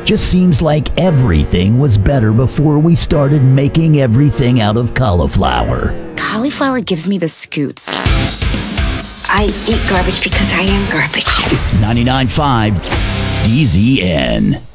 Just seems like everything was better before we started making everything out of cauliflower. Cauliflower gives me the scoots. I eat garbage because I am garbage. 99.5 DZN.